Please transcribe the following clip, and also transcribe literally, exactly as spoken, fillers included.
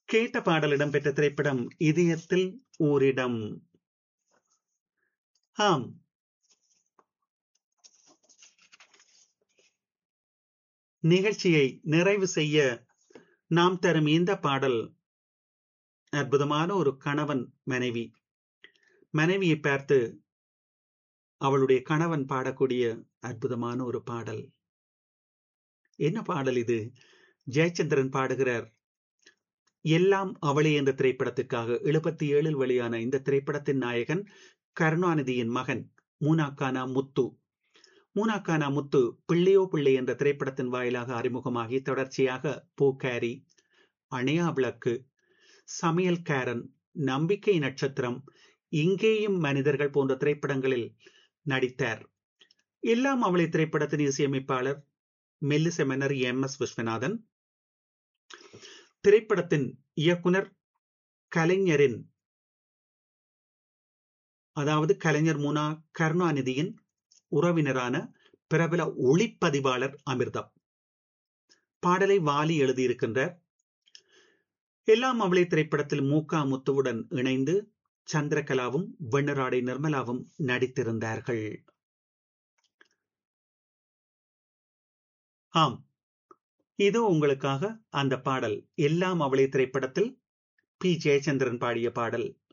கேட்ட பாடல் இடம்பெற்ற திரைப்படம் இதயத்தில் ஓரிடம். ஆம், நிகழ்ச்சியை நிறைவு செய்ய நாம் தரும் இந்த பாடல் அற்புதமான ஒரு கணவன் மனைவி மனைவியை பார்த்து அவளுடைய கணவன் பாடக்கூடிய அற்புதமான ஒரு பாடல். என்ன பாடல் இது? ஜெயச்சந்திரன் பாடுகிறார். எல்லாம் அவளே என்ற திரைப்படத்திற்காக எழுபத்தி ஏழில் வெளியான இந்த திரைப்படத்தின் நாயகன் கருணாநிதியின் மகன் மூனாக்கானா முத்து. மூனாக்கானா முத்து பிள்ளையோ பிள்ளை என்ற திரைப்படத்தின் வாயிலாக அறிமுகமாகி தொடர்ச்சியாக பூக்காரி, அணையா விளக்கு, சமையல்காரன், நம்பிக்கை நட்சத்திரம், இங்கேயும் மனிதர்கள் போன்ற திரைப்படங்களில் நடித்தார். எல்லாம் அவளை திரைப்படத்தின் இசையமைப்பாளர் மெல்லிசை மன்னர் எம் எஸ் விஸ்வநாதன், திரைப்படத்தின் இயக்குனர் கலைஞரின் அதாவது கலைஞர் முனா கருணாநிதியின் உறவினரான பிரபல ஒளிப்பதிவாளர் அமிர்தம். பாடலை வாலி எழுதியிருக்கின்றார். எல்லாம் அவளை திரைப்படத்தில் மூகா முத்துவுடன் இணைந்து சந்திரகலாவும் வெண்ணராடை நிர்மலாவும் நடித்திருந்தார்கள். ஆம், இது உங்களுக்காக அந்த பாடல். எல்லாம் அவளை திரைப்படத்தில் பி ஜெயச்சந்திரன் பாடிய பாடல்.